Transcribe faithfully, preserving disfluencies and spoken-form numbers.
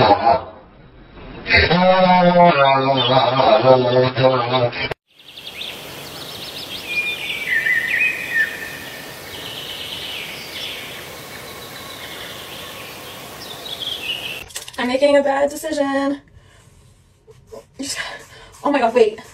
I'm making a bad decision. Oh my god, wait.